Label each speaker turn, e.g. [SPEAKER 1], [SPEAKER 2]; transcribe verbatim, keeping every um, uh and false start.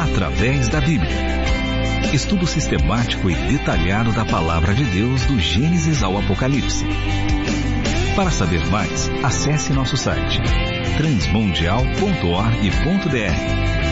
[SPEAKER 1] através da Bíblia. Estudo sistemático e detalhado da Palavra de Deus do Gênesis ao Apocalipse. Para saber mais, acesse nosso site transmundial ponto org ponto br.